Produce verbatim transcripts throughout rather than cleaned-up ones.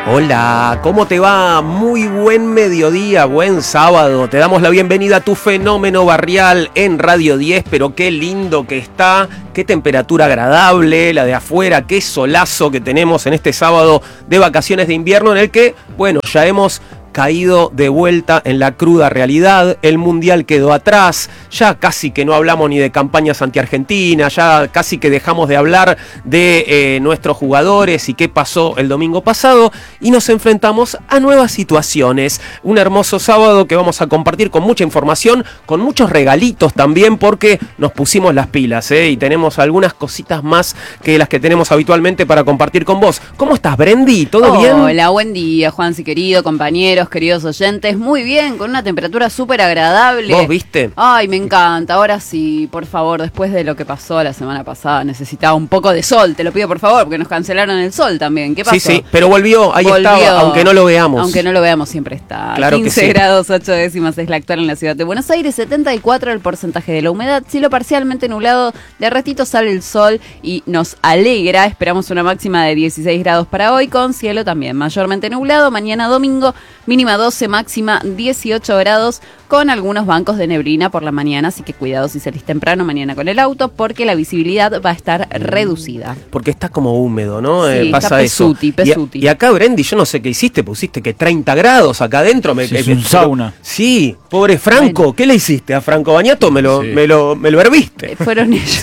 Hola, ¿cómo te va? Muy buen mediodía, buen sábado. Te damos la bienvenida a tu fenómeno barrial en Radio diez, pero qué lindo que está, qué temperatura agradable, la de afuera, qué solazo que tenemos en este sábado de vacaciones de invierno en el que, bueno, ya hemos caído de vuelta en la cruda realidad, el mundial quedó atrás, ya casi que no hablamos ni de campañas anti-Argentina, ya casi que dejamos de hablar de eh, nuestros jugadores y qué pasó el domingo pasado, y nos enfrentamos a nuevas situaciones. Un hermoso sábado que vamos a compartir con mucha información, con muchos regalitos también, porque nos pusimos las pilas, ¿eh? Y tenemos algunas cositas más que las que tenemos habitualmente para compartir con vos. ¿Cómo estás, Brendi? ¿Todo Hola, bien? Hola, buen día, Juansi querido, compañero, queridos oyentes, muy bien, con una temperatura súper agradable. ¿Vos viste? Ay, me encanta, ahora sí, por favor, después de lo que pasó la semana pasada, necesitaba un poco de sol, te lo pido por favor, porque nos cancelaron el sol también, ¿qué pasó? Sí, sí, pero volvió, ahí volvió, estaba, aunque no lo veamos. Aunque no lo veamos, siempre está. Claro quince que sí. grados, ocho décimas es la actual en la ciudad de Buenos Aires, setenta y cuatro el porcentaje de la humedad, cielo parcialmente nublado, de ratito sale el sol y nos alegra, esperamos una máxima de dieciséis grados para hoy, con cielo también mayormente nublado, mañana domingo, mínima doce, máxima dieciocho grados, con algunos bancos de neblina por la mañana, así que cuidado si salís temprano mañana con el auto, porque la visibilidad va a estar reducida. Porque está como húmedo, ¿no? Sí, Eh, pasa está pesuti, eso. pesuti. Y, y acá, Brendi, yo no sé qué hiciste, pusiste que treinta grados acá adentro. Me, Sí, me- es un pero- sauna. Sí, pobre Franco, Bueno. ¿qué le hiciste a Franco Bañato? Me lo, Sí. me lo, me lo herviste. Eh, Fueron ellos.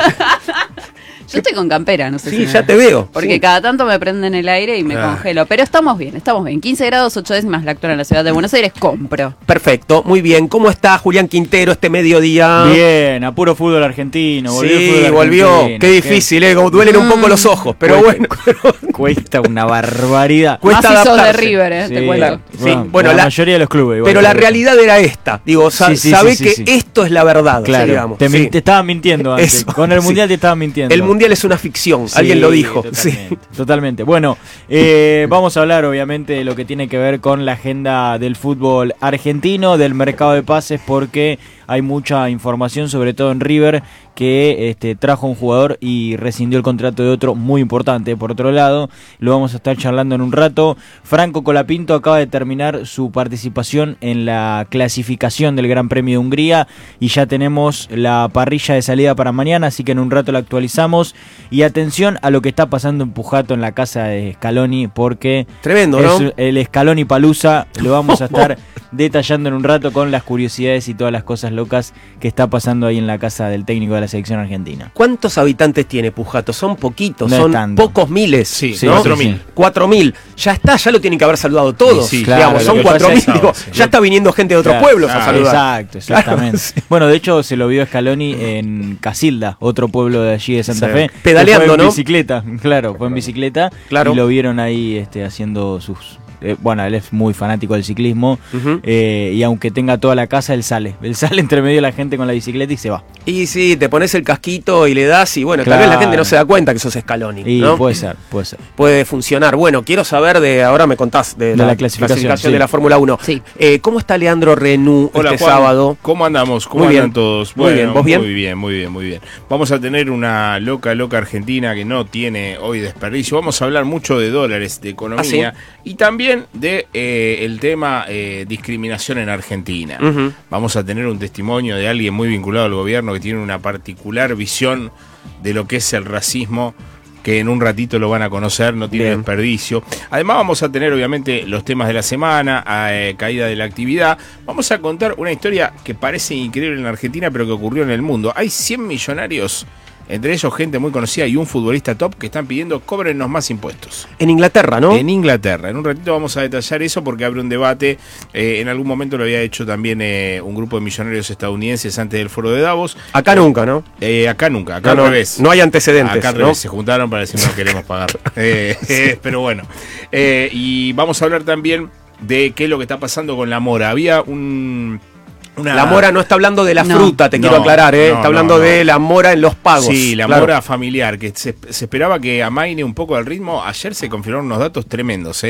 Yo estoy con campera, no sé Sí, si ya me- te veo. Porque Sí. cada tanto me prenden el aire y me Ah. congelo. Pero estamos bien, estamos bien. quince grados, ocho décimas la actual en la ciudad de Buenos Aires. Compro. Perfecto, muy bien. ¿Cómo está Julián Quintero este mediodía? Bien, a puro fútbol argentino. Volvió el Sí, fútbol volvió. argentino. Qué difícil, ¿eh? Como duelen un poco los ojos, pero Cuesta- bueno. Cuesta una barbaridad. Cuesta Más si sos de adaptarse. River, eh, te Sí, cuento. Sí, bueno, bueno, la, la- mayoría de los clubes. igual, Pero la pero- realidad era esta. Digo, sa- Sí, sí, sabe sí, que sí, sí. esto es la verdad, Claro, digamos. te, min- Sí. te estaban mintiendo antes. Eso, Con el sí. mundial te estaban mintiendo. El mundial es una ficción, Sí, alguien lo dijo. Totalmente, Sí. totalmente. Bueno, eh, vamos a hablar obviamente de lo que tiene que ver con la agenda del fútbol argentino, del mercado de pases, porque hay mucha información, sobre todo en River, que este, trajo un jugador y rescindió el contrato de otro muy importante. Por otro lado, lo vamos a estar charlando en un rato. Franco Colapinto acaba de terminar su participación en la clasificación del Gran Premio de Hungría y ya tenemos la parrilla de salida para mañana, así que en un rato la actualizamos. Y atención a lo que está pasando en Pujato, en la casa de Scaloni, porque Tremendo, ¿no? es el Scaloni Palusa. Lo vamos a estar detallando en un rato con las curiosidades y todas las cosas locas que está pasando ahí en la casa del técnico de la selección argentina. ¿Cuántos habitantes tiene Pujato? Son poquitos, No es son tanto. pocos miles. Sí, Sí, ¿no? cuatro sí, mil. sí. Cuatro mil. Ya está, ya lo tienen que haber saludado todos. Sí, sí, claro, digamos, lo son que cuatro pasa mil. es- Digo, sí. ya está viniendo gente de otros Claro, pueblos a claro, saludar. Exacto, exactamente. Claro, sí. Bueno, de hecho se lo vio Scaloni en Casilda, otro pueblo de allí de Santa Sí. Fe. Pedaleando, Fue en ¿no? bicicleta, claro, fue en bicicleta. Claro. Y lo vieron ahí este, haciendo sus... eh, bueno, él es muy fanático del ciclismo. Ujú. eh, y aunque tenga toda la casa, él sale. Él sale entre medio de la gente con la bicicleta y se va. Y sí, te pones el casquito y le das y bueno, tal Claro. vez la gente no se da cuenta que sos Scaloni, Y ¿no? puede ser, puede ser. Puede funcionar. Bueno, quiero saber de, ahora me contás, de, De la, la clasificación, sí. de la Fórmula uno. Sí. Eh, ¿Cómo está Leandro Renú Hola, este Juan. sábado? ¿Cómo andamos? ¿Cómo Muy andan bien. todos? Muy bien. ¿Vos bien? Muy bien, muy bien, muy bien. Vamos a tener una loca, loca Argentina que no tiene hoy desperdicio. Vamos a hablar mucho de dólares, de economía ¿Ah, y también de eh, el tema eh, discriminación en Argentina. Ujú. Vamos a tener un testimonio de alguien muy vinculado al gobierno que tiene una particular visión de lo que es el racismo, que en un ratito lo van a conocer, no tiene Bien. desperdicio. Además vamos a tener obviamente los temas de la semana, eh, caída de la actividad. Vamos a contar una historia que parece increíble en Argentina, pero que ocurrió en el mundo. Hay cien millonarios, entre ellos gente muy conocida y un futbolista top, que están pidiendo cóbrennos más impuestos. En Inglaterra, ¿no? En Inglaterra. En un ratito vamos a detallar eso porque abre un debate. Eh, en algún momento lo había hecho también eh, un grupo de millonarios estadounidenses antes del foro de Davos. Acá nunca, ¿no? Eh, acá nunca, acá No, al no, revés. no hay antecedentes, Acá al ¿no? revés, se juntaron para decir no queremos pagar. Eh, eh, pero bueno. Eh, y vamos a hablar también de qué es lo que está pasando con la mora. Había un... Una... La mora no está hablando de la No. fruta, te No, quiero aclarar, ¿eh? no, está hablando no, no. de la mora en los pagos. Sí, la Claro. mora familiar, que se, se esperaba que amaine un poco el ritmo. Ayer se confirmaron unos datos tremendos, ¿eh?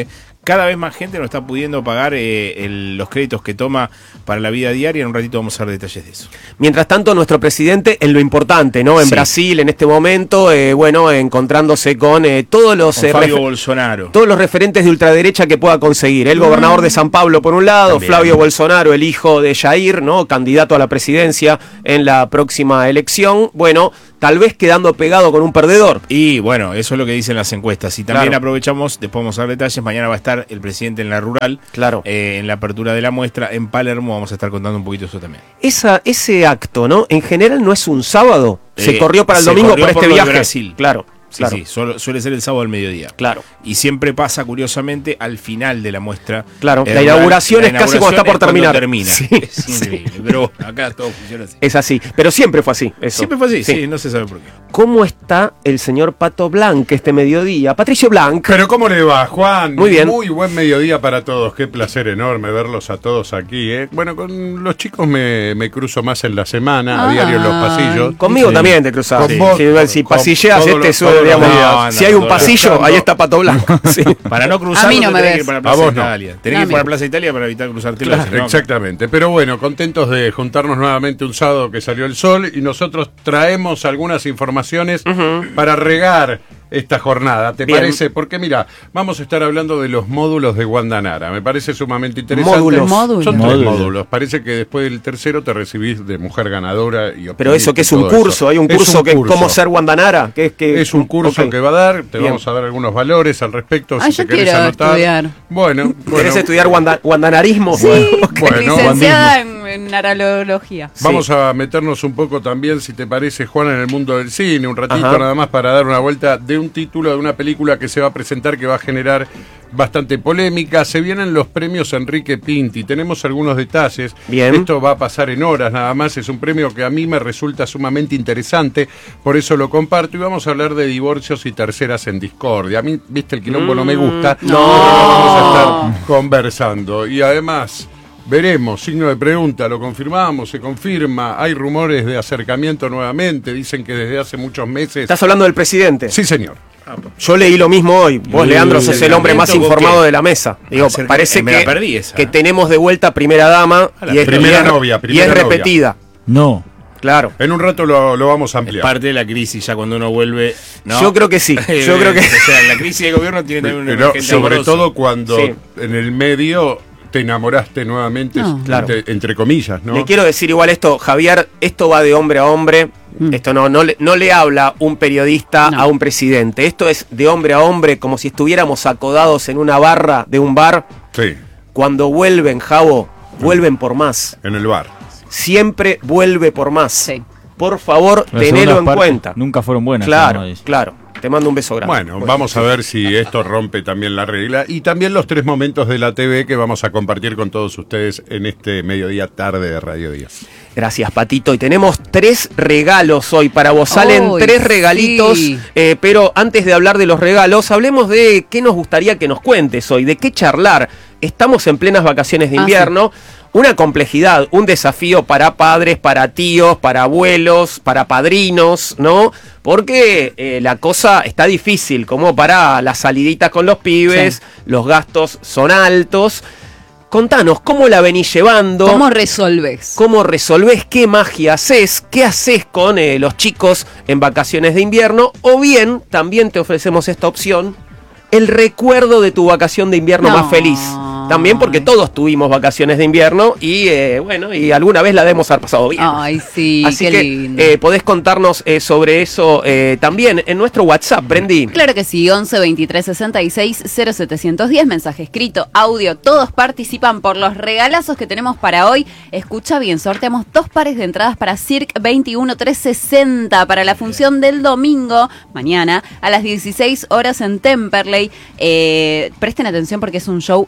cada vez más gente no está pudiendo pagar eh, el, los créditos que toma para la vida diaria. En un ratito vamos a dar detalles de eso. Mientras tanto, nuestro presidente en lo importante, ¿no? En Sí. Brasil, en este momento, eh, bueno, encontrándose con eh, todos los Con eh, Fabio refer- Bolsonaro. todos los referentes de ultraderecha que pueda conseguir. El gobernador de San Pablo, por un lado, También. Flavio Bolsonaro, el hijo de Jair, ¿no? Candidato a la presidencia en la próxima elección. Bueno, tal vez quedando pegado con un perdedor. Y bueno, eso es lo que dicen las encuestas. Y también Claro. aprovechamos, después vamos a dar detalles, mañana va a estar el presidente en la rural, Claro. eh, en la apertura de la muestra en Palermo, vamos a estar contando un poquito eso también. Esa, ese acto, ¿no? En general no es un sábado. Se Eh, corrió para el se domingo corrió por por este lo de viaje. Brasil. Claro, Sí, claro. sí, solo- suele ser el sábado al mediodía. Claro. Y siempre pasa, curiosamente, al final de la muestra. Claro, eh, la inauguración la es casi cuando está por inauguración es cuando terminar. termina. Sí, Es increíble, pero acá todo funciona así. Es así. Pero siempre fue así. Eso. Siempre fue así, sí. no se sabe por qué. ¿Cómo está el señor Pato Blanc este mediodía? Patricio Blanc. Pero ¿cómo le va, Juan? Muy bien. Muy buen mediodía para todos. Qué placer enorme verlos a todos aquí. ¿eh? Bueno, con los chicos me, me cruzo más en la semana, a Ay. diario en los pasillos. Conmigo Sí. también te cruzás. Con Sí. vos, Si, si con pasilleas, todos este los- suele, todos los digamos, días. si hay un No, pasillo, buscando- ahí está Pato Blanc. Sí. Para no cruzar, A mí no me tenés que ves. ir para A Plaza vos no. Italia. Tenés No, que ir mira. para Plaza Italia para evitar cruzarte Claro, los, ¿no? exactamente. Pero bueno, contentos de juntarnos nuevamente un sábado que salió el sol y nosotros traemos algunas informaciones para regar esta jornada, ¿te Bien. parece? Porque mira, vamos a estar hablando de los módulos de Guandanara. Me parece sumamente interesante. Módulos. Módulos. Son tres Módulos. módulos. Parece que después del tercero te recibís de mujer ganadora y Pero eso que es un todo eso. curso, hay un Es curso que curso. cómo ser Guandanara, que es que Es un curso ok. que va a dar, te Bien. vamos a dar algunos valores al respecto. Ah, si yo te querés quiero anotar. estudiar. Bueno, ¿Querés bueno, estudiar guanda- guandanarismo? Sí, Bueno, licenciada en, en narología. vamos a meternos un poco también, si te parece, Juan, en el mundo del cine, un ratito Ajá. nada más para dar una vuelta de un título de una película que se va a presentar que va a generar bastante polémica. Se vienen los premios Enrique Pinti, tenemos algunos detalles. Bien. Esto va a pasar en horas nada más, es un premio que a mí me resulta sumamente interesante, por eso lo comparto y vamos a hablar de divorcios y terceras en discordia. A mí, viste, el quilombo no me gusta, no. pero vamos a estar conversando. Y además, veremos, signo de pregunta, lo confirmamos, se confirma, hay rumores de acercamiento nuevamente, dicen que desde hace muchos meses... ¿Estás hablando del presidente? Sí, señor. Yo leí lo mismo hoy. Vos, ¿Y Leandro, sos el hombre más acercamiento con informado qué? de la mesa. Digo, Acerca- parece me que, la perdí esa, que ¿eh? tenemos de vuelta a primera dama A la y es, primera y es- novia, y primera es novia. repetida. No. Claro. En un rato lo, lo vamos a Es ampliar. parte de la crisis ya cuando uno vuelve. ¿no? Yo creo que sí. Yo creo que O sea, la crisis de gobierno tiene también un Pero emergente sobre amoroso. todo cuando Sí. en el medio te enamoraste nuevamente, No. Claro. entre, entre comillas, ¿no? le quiero decir igual esto, Javier, esto va de hombre a hombre. Esto no, no, le, no le habla un periodista No. a un presidente. Esto es de hombre a hombre, como si estuviéramos acodados en una barra de un bar. Sí, Cuando vuelven, Javo, vuelven por más. en el bar. Siempre vuelve por más. Sí. Por favor, Las tenelo segundas en partes cuenta. Nunca fueron buenas. Claro, ¿no? Dice. claro. Te mando un beso grande. Bueno, vamos a ver si esto rompe también la regla y también los tres momentos de la T V que vamos a compartir con todos ustedes en este mediodía tarde de Radio Díaz. Gracias, Patito. Y tenemos tres regalos hoy para vos. Salen Uy, tres regalitos, sí. eh, pero antes de hablar de los regalos, hablemos de qué nos gustaría que nos cuentes hoy, de qué charlar. Estamos en plenas vacaciones de Ah, invierno. Una complejidad, un desafío para padres, para tíos, para abuelos, para padrinos, ¿no? Porque eh, la cosa está difícil, como para las saliditas con los pibes, Sí. los gastos son altos. Contanos, ¿cómo la venís llevando? ¿Cómo resolves? ¿Cómo resolvés? ¿Qué magia haces? ¿Qué haces con eh, los chicos en vacaciones de invierno? O bien, también te ofrecemos esta opción, el recuerdo de tu vacación de invierno No. más feliz. También porque todos tuvimos vacaciones de invierno y, eh, bueno, y alguna vez la debemos haber pasado bien. Ay, sí, Así qué que lindo. eh, podés contarnos eh, sobre eso eh, también en nuestro WhatsApp, Brendi. Claro que sí, once veintitrés sesenta y seis cero setecientos diez, mensaje escrito, audio, todos participan por los regalazos que tenemos para hoy. Escucha bien, sorteamos dos pares de entradas para Cirque veintiuno trescientos sesenta para la función del domingo, mañana, a las dieciséis horas en Temperley. Eh, presten atención porque es un show increíble.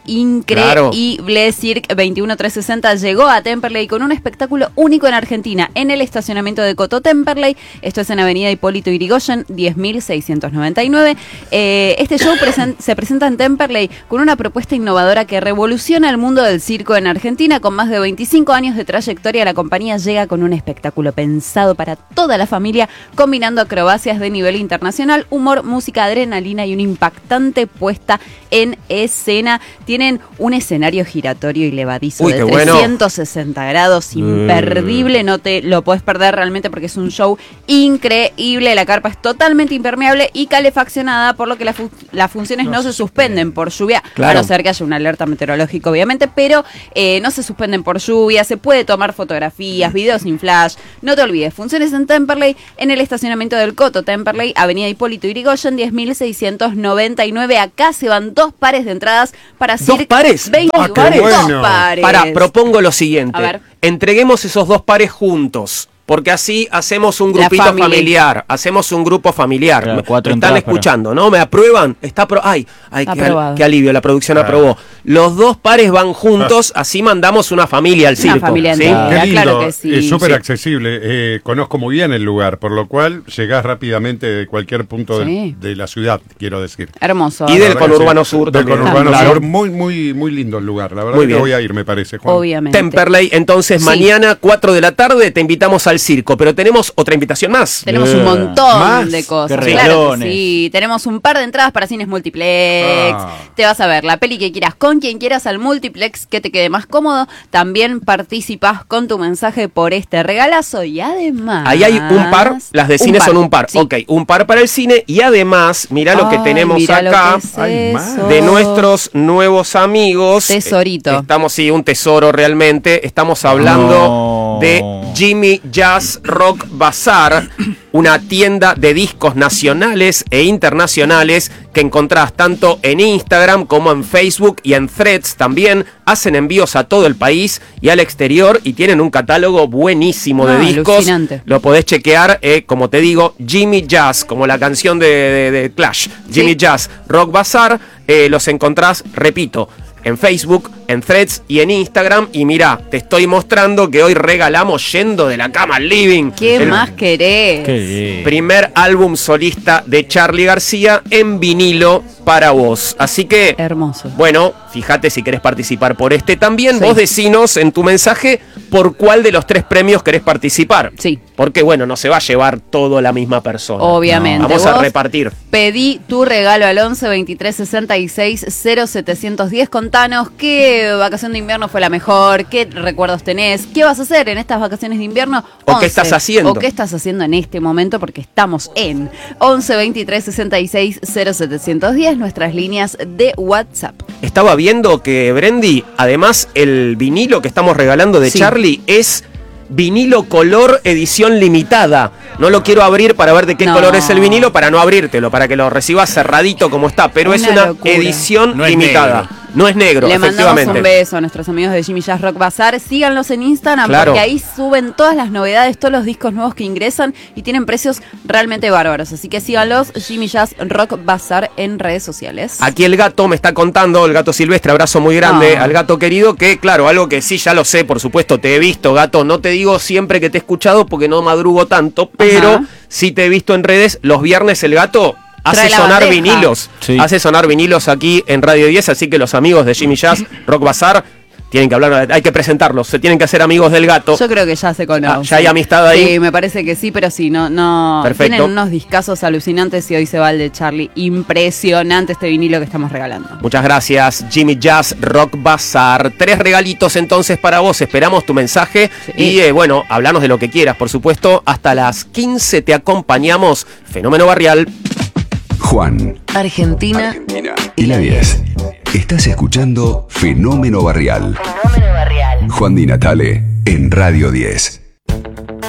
increíble. Cirque veintiuno trescientos sesenta llegó a Temperley con un espectáculo único en Argentina, en el estacionamiento de Coto Temperley. Esto es en Avenida Hipólito Yrigoyen, diez mil seiscientos noventa y nueve. Eh, este show presen- se presenta en Temperley con una propuesta innovadora que revoluciona el mundo del circo en Argentina. Con más de veinticinco años de trayectoria, la compañía llega con un espectáculo pensado para toda la familia, combinando acrobacias de nivel internacional, humor, música, adrenalina y una impactante puesta en escena. Tienen un escenario giratorio y levadizo Uy, de qué bueno. trescientos sesenta grados, imperdible, no te lo puedes perder realmente porque es un show increíble. La carpa es totalmente impermeable y calefaccionada, por lo que la fu- las funciones no, no se suspenden por lluvia, Claro. a no ser que haya una alerta meteorológica, obviamente, pero eh, no se suspenden por lluvia, se puede tomar fotografías, videos sin flash. No te olvides, funciones en Temperley, en el estacionamiento del Coto Temperley, Avenida Hipólito Yrigoyen, diez mil seiscientos noventa y nueve. Acá se van dos pares de entradas para ¿Dos Cirque pares? veinte. Ah, qué Dos bueno. pares. Para, propongo lo siguiente. A ver. Entreguemos esos dos pares juntos. Porque así hacemos un La grupito family. familiar. Hacemos un grupo familiar. Claro, Me- cuatro me están entradas para- escuchando, ¿no? ¿Me aprueban? Está pro ay, ay Está qué, al- aprobado. qué alivio, la producción Ah. aprobó. Los dos pares van juntos, así mandamos una familia al Una circo. familia ¿sí? entera. Qué Ah, lindo, claro que sí. es súper Sí. accesible. Eh, conozco muy bien el lugar, por lo cual llegás rápidamente de cualquier punto del- Sí. de la ciudad, quiero decir. Hermoso. Y La del verdad que conurbano sí. sur Del también. conurbano Claro. sur, muy, muy, muy lindo el lugar. La verdad Muy que bien. voy a ir, me parece, Juan. Obviamente. Temperley, entonces Sí. mañana, cuatro de la tarde, te invitamos al circo. Pero tenemos otra invitación más. Tenemos Eh, un montón ¿más? de cosas. Qué Claro que regalones. sí. Tenemos un par de entradas para cines multiplex. Ah. Te vas a ver la peli que quieras con quien quieras al multiplex que te quede más cómodo. También participas con tu mensaje por este regalazo y además... Ahí hay un par, las de cine son un par. Sí. Ok, un par para el cine y además, mirá lo que Ay, tenemos mirá lo acá. que es Ay, más. eso. De nuestros nuevos amigos. Tesorito. Eh, Estamos, sí, un tesoro realmente. Estamos hablando No. de Jimmy Jazz Rock Bazaar, una tienda de discos nacionales e internacionales que encontrás tanto en Instagram como en Facebook y en Threads también. Hacen envíos a todo el país y al exterior y tienen un catálogo buenísimo de No, discos. alucinante. Lo podés chequear, eh, como te digo, Jimmy Jazz, como la canción de, de- de Clash. Jimmy Sí. Jazz Rock Bazaar, eh, los encontrás, repito, en Facebook, en Threads y en Instagram. Y mirá, te estoy mostrando que hoy regalamos Yendo de la Cama al Living. ¿Qué el más querés? Qué bien. primer álbum solista de Charly García en vinilo para vos. Así que, Hermoso. bueno, fíjate si querés participar por este también. Sí. Vos decinos en tu mensaje por cuál de los tres premios querés participar. Sí. Porque, bueno, no se va a llevar todo la misma persona. Obviamente. Vamos a Vos repartir. Pedí tu regalo al once veintitrés sesenta y seis cero setecientos diez. Contanos qué vacación de invierno fue la mejor, qué recuerdos tenés, qué vas a hacer en estas vacaciones de invierno. O qué estás haciendo. O qué estás haciendo en este momento, porque estamos en once veintitrés sesenta y seis cero setecientos diez, nuestras líneas de WhatsApp. Estaba viendo que, Brendy, además el vinilo que estamos regalando de Sí. Charly es vinilo color edición limitada. No lo quiero abrir para ver de qué No. color es el vinilo, para no abrírtelo, para que lo recibas cerradito como está. Pero es Una una locura. edición No es limitada. negro. No es negro, Le mandamos efectivamente. un beso a nuestros amigos de Jimmy Jazz Rock Bazaar. Síganlos en Instagram, Claro. porque ahí suben todas las novedades, todos los discos nuevos que ingresan y tienen precios realmente bárbaros. Así que síganlos, Jimmy Jazz Rock Bazaar, en redes sociales. Aquí el gato me está contando, el gato silvestre, abrazo muy grande Ah. al gato querido, que claro, algo que sí ya lo sé, por supuesto, te he visto, gato, no te digo siempre que te he escuchado porque no madrugo tanto, pero Ajá. sí te he visto en redes, los viernes el gato hace Trae la sonar bandeja. vinilos, Sí. hace sonar vinilos aquí en Radio diez, así que los amigos de Jimmy Jazz, Rock Bazaar, tienen que hablar, hay que presentarlos, se tienen que hacer amigos del gato. Yo creo que ya se conocen. Ah, ya hay amistad ahí. Sí, me parece que sí, pero sí, no, no. Perfecto. Tienen unos discazos alucinantes y hoy se va el de Charly. Impresionante este vinilo que estamos regalando. Muchas gracias, Jimmy Jazz Rock Bazaar. Tres regalitos entonces para vos. Esperamos tu mensaje. Sí. Y eh, bueno, hablanos de lo que quieras, por supuesto. Hasta las quince te acompañamos. Fenómeno Barrial. Juan, Argentina, Argentina y la diez. Estás escuchando Fenómeno Barrial. fenómeno barrial. Juan Di Natale en Radio diez.